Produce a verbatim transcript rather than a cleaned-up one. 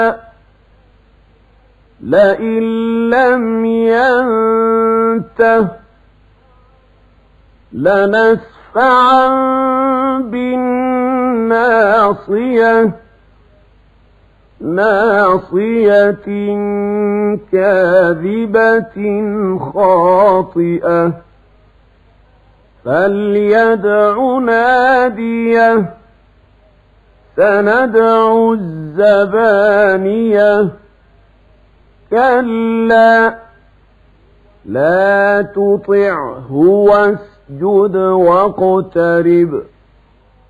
لئن لم ينته لنسفعا بالناصية ناصية كاذبة خاطئة فليدع ناديه سندع الزبانية كلا لا تطعه واسجد واقترب